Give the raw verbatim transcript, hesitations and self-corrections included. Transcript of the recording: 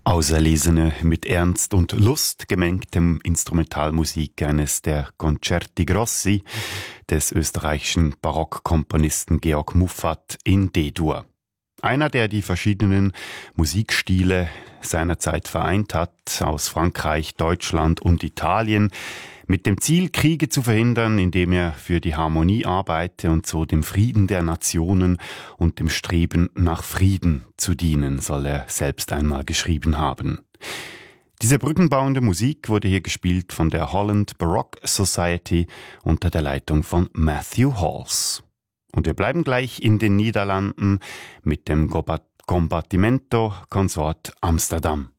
Auserlesene mit Ernst und Lust gemengtem Instrumentalmusik eines der Concerti Grossi des österreichischen Barockkomponisten Georg Muffat in D-Dur. Einer, der die verschiedenen Musikstile seiner Zeit vereint hat, aus Frankreich, Deutschland und Italien, mit dem Ziel, Kriege zu verhindern, indem er für die Harmonie arbeite und so dem Frieden der Nationen und dem Streben nach Frieden zu dienen, soll er selbst einmal geschrieben haben. Diese brückenbauende Musik wurde hier gespielt von der Holland Baroque Society unter der Leitung von Matthew Halls. Und wir bleiben gleich in den Niederlanden mit dem Combattimento Consort Amsterdam.